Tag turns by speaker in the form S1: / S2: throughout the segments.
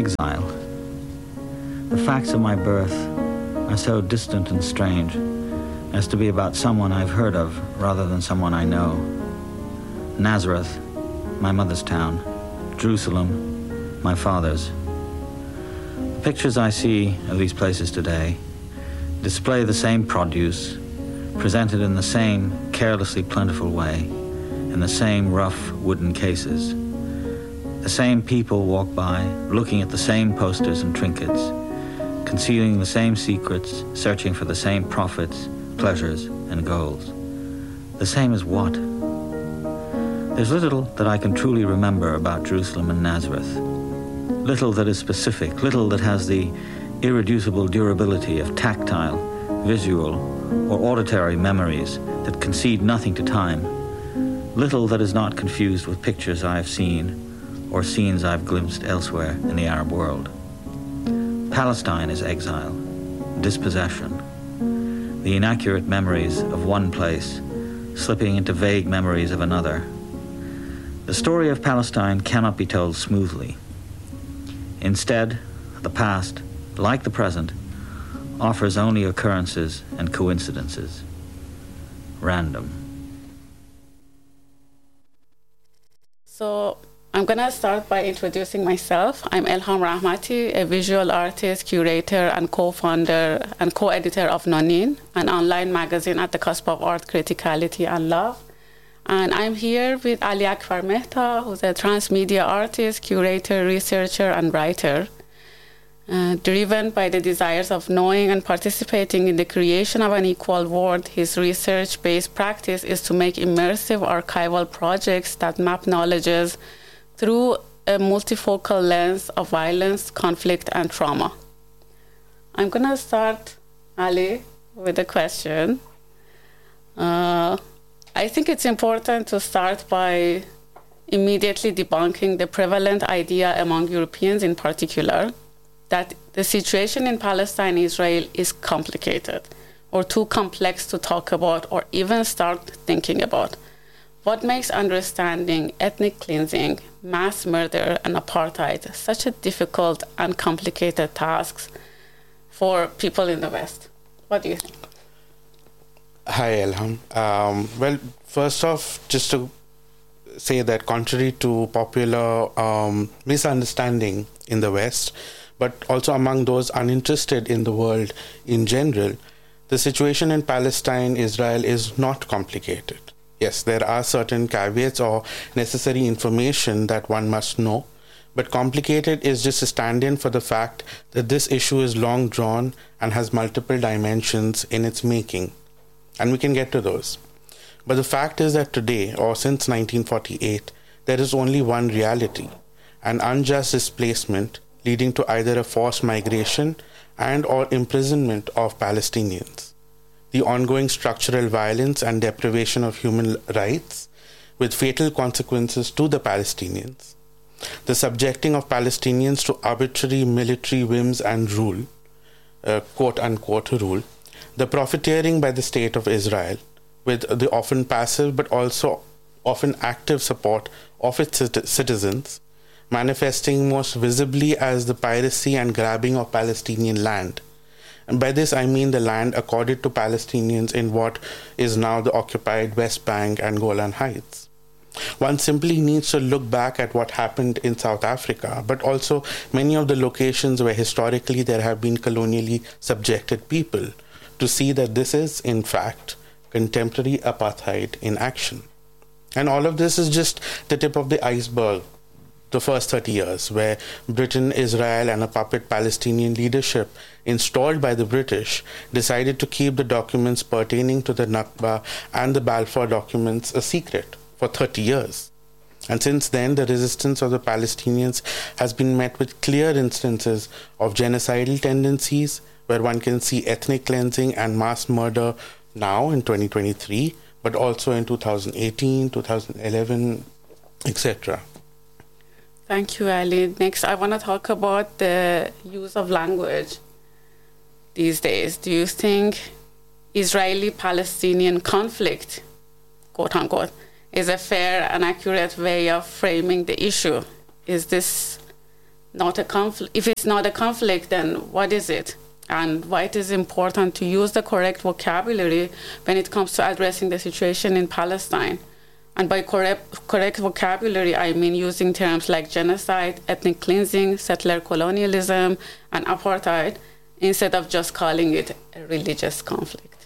S1: exile. The facts of my birth are so distant and strange as to be about someone I've heard of rather than someone I know. Nazareth, my mother's town. Jerusalem, my father's. The pictures I see of these places today display the same produce, presented in the same carelessly plentiful way, in the same rough wooden cases. The same people walk by, looking at the same posters and trinkets, concealing the same secrets, searching for the same profits, pleasures, and goals. The same as what? There's little that I can truly remember about Jerusalem and Nazareth. Little that is specific, little that has the irreducible durability of tactile, visual, or auditory memories that concede nothing to time. Little that is not confused with pictures I have seen or scenes I've glimpsed elsewhere in the Arab world. Palestine is exile, dispossession, the inaccurate memories of one place slipping into vague memories of another. The story of Palestine cannot be told smoothly. Instead, the past, like the present, offers only occurrences and coincidences. Random.
S2: So I'm going to start by introducing myself. I'm Elham Rahmati, a visual artist, curator, and co-founder and co-editor of Nonin, an online magazine at the cusp of art, criticality, and love. And I'm here with Ali Akbar Mehta, who's a transmedia artist, curator, researcher, and writer. Driven by the desires of knowing and participating in the creation of an equal world, his research-based practice is to make immersive archival projects that map knowledges through a multifocal lens of violence, conflict, and trauma. I'm going to start, Ali, with a question. I think it's important to start by immediately debunking the prevalent idea among Europeans in particular that the situation in Palestine and Israel is complicated or too complex to talk about or even start thinking about. What makes understanding ethnic cleansing, mass murder, and apartheid such a difficult and complicated task for people in the West? What do you think?
S3: Hi, Elham. Well, first off, just to say that contrary to popular misunderstanding in the West, but also among those uninterested in the world in general, the situation in Palestine, Israel is not complicated. Yes, there are certain caveats or necessary information that one must know, but complicated is just a stand-in for the fact that this issue is long drawn and has multiple dimensions in its making. And we can get to those. But the fact is that today, or since 1948, there is only one reality, an unjust displacement leading to either a forced migration and or imprisonment of Palestinians, the ongoing structural violence and deprivation of human rights with fatal consequences to the Palestinians, the subjecting of Palestinians to arbitrary military whims and rule, quote-unquote rule, the profiteering by the state of Israel with the often passive but also often active support of its citizens, manifesting most visibly as the piracy and grabbing of Palestinian land. And by this I mean the land accorded to Palestinians in what is now the occupied West Bank and Golan Heights. One simply needs to look back at what happened in South Africa, but also many of the locations where historically there have been colonially subjected people, to see that this is, in fact, contemporary apartheid in action. And all of this is just the tip of the iceberg, the first 30 years, where Britain, Israel, and a puppet Palestinian leadership installed by the British decided to keep the documents pertaining to the Nakba and the Balfour documents a secret for 30 years. And since then, the resistance of the Palestinians has been met with clear instances of genocidal tendencies, where one can see ethnic cleansing and mass murder now in 2023, but also in 2018, 2011, etc.
S2: Thank you, Ali. Next, I want to talk about the use of language these days. Do you think Israeli-Palestinian conflict, quote unquote, is a fair and accurate way of framing the issue? Is this not a conflict, if it's not a conflict, then what is it? And why it is important to use the correct vocabulary when it comes to addressing the situation in Palestine. And by correct vocabulary, I mean using terms like genocide, ethnic cleansing, settler colonialism, and apartheid, instead of just calling it a religious conflict.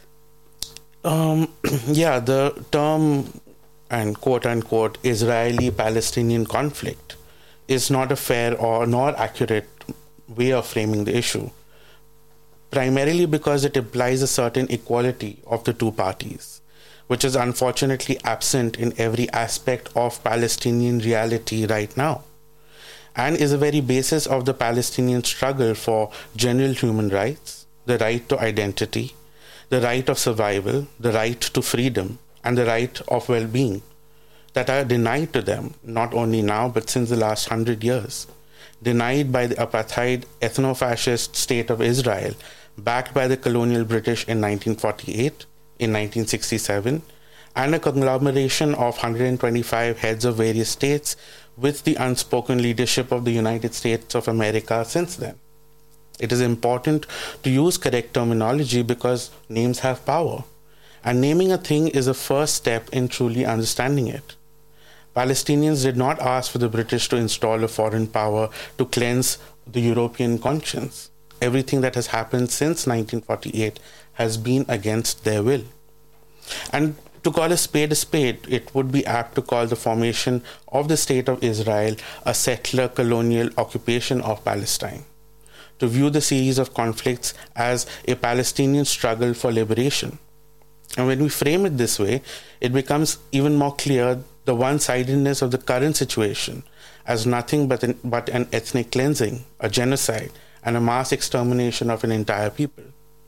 S3: Yeah, the term and quote-unquote Israeli-Palestinian conflict is not a fair or nor accurate way of framing the issue, primarily because it implies a certain equality of the two parties, which is unfortunately absent in every aspect of Palestinian reality right now, and is the very basis of the Palestinian struggle for general human rights, the right to identity, the right of survival, the right to freedom, and the right of well-being that are denied to them, not only now, but since the last 100 years, denied by the apartheid ethno-fascist state of Israel, backed by the colonial British in 1948, in 1967, and a conglomeration of 125 heads of various states with the unspoken leadership of the United States of America since then. It is important to use correct terminology because names have power, and naming a thing is the first step in truly understanding it. Palestinians did not ask for the British to install a foreign power to cleanse the European conscience. Everything that has happened since 1948 has been against their will. And to call a spade, it would be apt to call the formation of the State of Israel a settler colonial occupation of Palestine, to view the series of conflicts as a Palestinian struggle for liberation. And when we frame it this way, it becomes even more clear the one-sidedness of the current situation as nothing but an ethnic cleansing, a genocide, and a mass extermination of an entire people.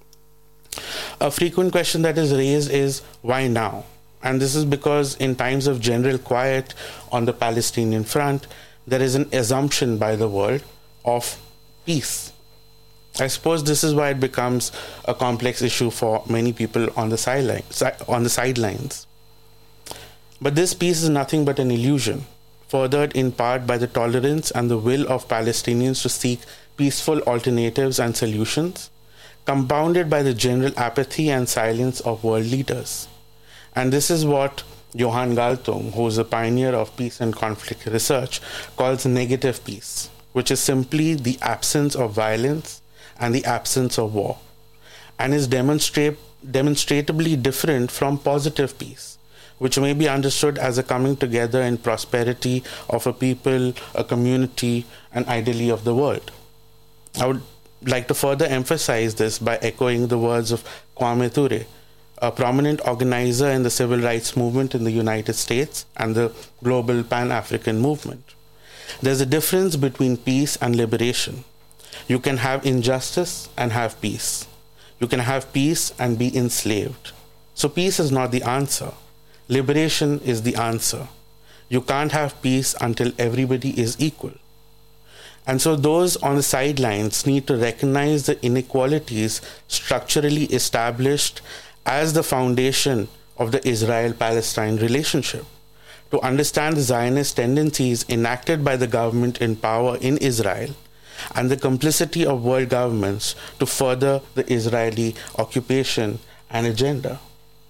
S3: A frequent question that is raised is, why now? And this is because in times of general quiet on the Palestinian front, there is an assumption by the world of peace. I suppose this is why it becomes a complex issue for many people on the sidelines. But this peace is nothing but an illusion, furthered in part by the tolerance and the will of Palestinians to seek peaceful alternatives and solutions, compounded by the general apathy and silence of world leaders. And this is what Johan Galtung, who is a pioneer of peace and conflict research, calls negative peace, which is simply the absence of violence and the absence of war, and is demonstrably different from positive peace, which may be understood as a coming together in prosperity of a people, a community, and ideally of the world. I would like to further emphasize this by echoing the words of Kwame Ture, a prominent organizer in the civil rights movement in the United States and the global Pan-African movement. There's a difference between peace and liberation. You can have injustice and have peace. You can have peace and be enslaved. So peace is not the answer. Liberation is the answer. You can't have peace until everybody is equal. And so those on the sidelines need to recognize the inequalities structurally established as the foundation of the Israel-Palestine relationship, to understand the Zionist tendencies enacted by the government in power in Israel and the complicity of world governments to further the Israeli occupation and agenda.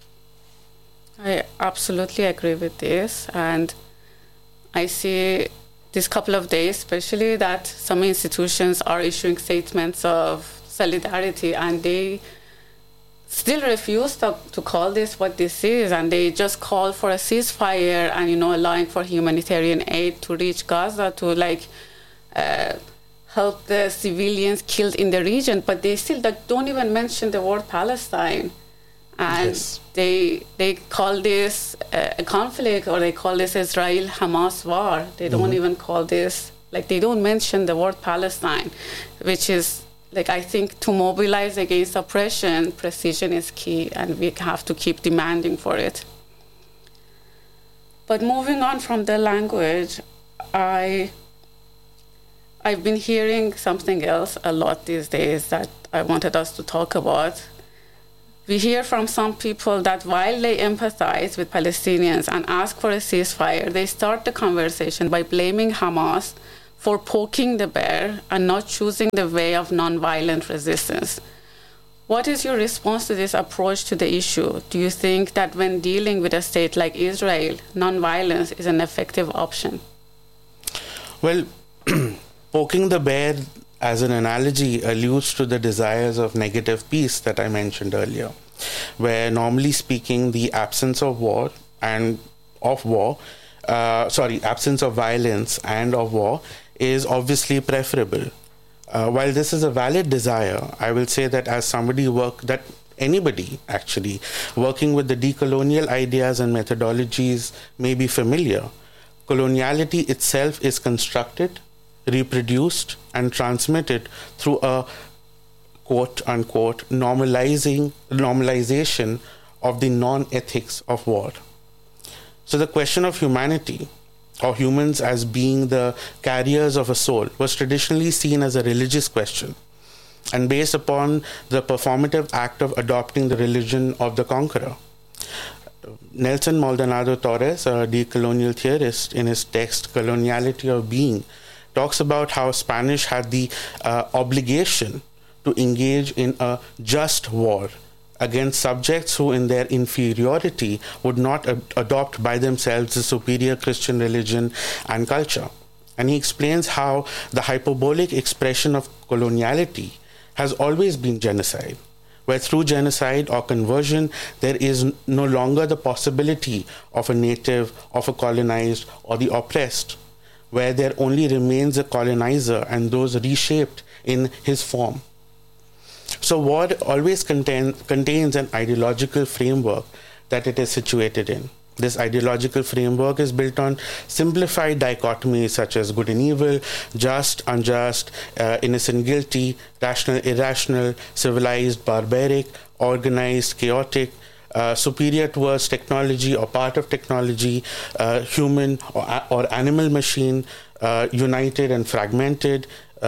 S2: I absolutely agree with this, and I see this couple of days especially that some institutions are issuing statements of solidarity, and they still refuse to call this what this is, and they just call for a ceasefire and, allowing for humanitarian aid to reach Gaza to help the civilians killed in the region, but they still don't even mention the word Palestine. And yes, they call this a conflict, or they call this Israel-Hamas war. They don't even call this, they don't mention the word Palestine, which is, I think to mobilize against oppression, precision is key, and we have to keep demanding for it. But moving on from the language, I've been hearing something else a lot these days that I wanted us to talk about. We hear from some people that while they empathize with Palestinians and ask for a ceasefire, they start the conversation by blaming Hamas for poking the bear and not choosing the way of nonviolent resistance. What is your response to this approach to the issue? Do you think that when dealing with a state like Israel, nonviolence is an effective option?
S3: Well, poking the bear as an analogy alludes to the desires of negative peace that I mentioned earlier, where normally speaking, the absence of absence of violence and of war is obviously preferable. While this is a valid desire, I will say that as anybody actually working with the decolonial ideas and methodologies may be familiar, coloniality itself is constructed, reproduced, and transmitted through a quote-unquote normalization of the non-ethics of war. So the question of humanity, or humans as being the carriers of a soul, was traditionally seen as a religious question and based upon the performative act of adopting the religion of the conqueror. Nelson Maldonado Torres, a decolonial theorist, in his text Coloniality of Being, talks about how Spanish had the obligation to engage in a just war against subjects who in their inferiority would not adopt by themselves the superior Christian religion and culture. And he explains how the hyperbolic expression of coloniality has always been genocide, where through genocide or conversion there is no longer the possibility of a native, of a colonized, or the oppressed, where there only remains a colonizer and those reshaped in his form. So war always contains an ideological framework that it is situated in. This ideological framework is built on simplified dichotomies such as good and evil, just, unjust, innocent, guilty, rational, irrational, civilized, barbaric, organized, chaotic, superior towards technology or part of technology, human or animal machine, united and fragmented,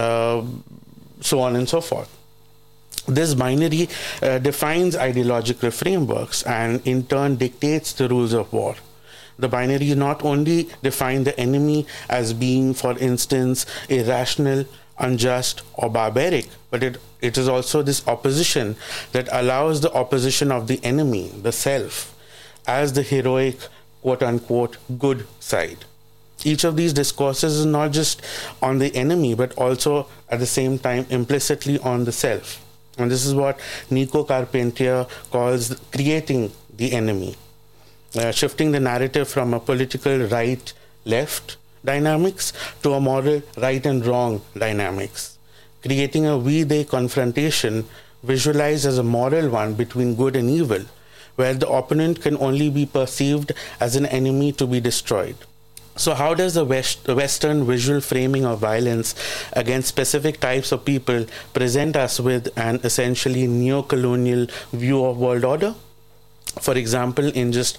S3: so on and so forth. This binary defines ideological frameworks and in turn dictates the rules of war. The binary not only define the enemy as being, for instance, irrational, unjust, or barbaric, but it is also this opposition that allows the opposition of the enemy, the self, as the heroic, quote-unquote, good side. Each of these discourses is not just on the enemy, but also at the same time implicitly on the self. And this is what Nico Carpentier calls creating the enemy, shifting the narrative from a political right-left dynamics to a moral right and wrong dynamics, creating a we-they confrontation visualized as a moral one between good and evil, where the opponent can only be perceived as an enemy to be destroyed. So how does the Western visual framing of violence against specific types of people present us with an essentially neo-colonial view of world order? For example, in just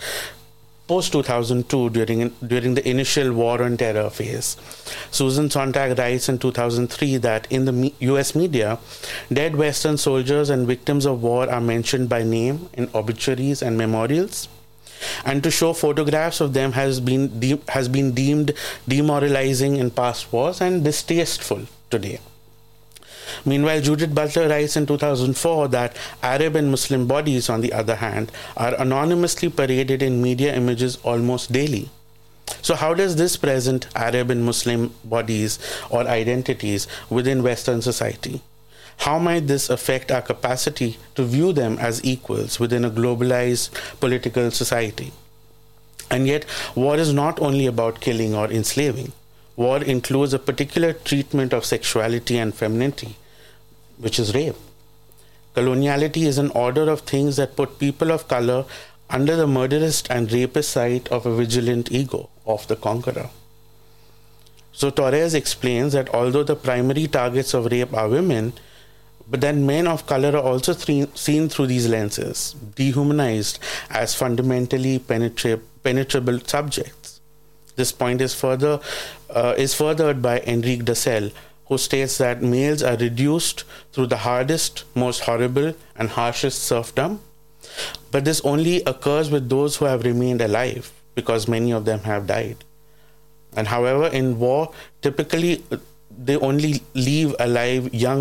S3: post-2002, during the initial war on terror phase, Susan Sontag writes in 2003 that in the US media, dead Western soldiers and victims of war are mentioned by name in obituaries and memorials. And to show photographs of them has been deemed demoralizing in past wars and distasteful today. Meanwhile, Judith Butler writes in 2004 that Arab and Muslim bodies, on the other hand, are anonymously paraded in media images almost daily. So how does this present Arab and Muslim bodies or identities within Western society? How might this affect our capacity to view them as equals within a globalized political society? And yet, war is not only about killing or enslaving. War includes a particular treatment of sexuality and femininity, which is rape. Coloniality is an order of things that put people of color under the murderous and rapist sight of a vigilant ego of the conqueror. So Torres explains that although the primary targets of rape are women, but then men of color are also seen through these lenses, dehumanized as fundamentally penetrable subjects. This point is furthered by Enrique Dussel, who states that males are reduced through the hardest, most horrible, and harshest serfdom. But this only occurs with those who have remained alive, because many of them have died. And however, in war, typically they only leave alive young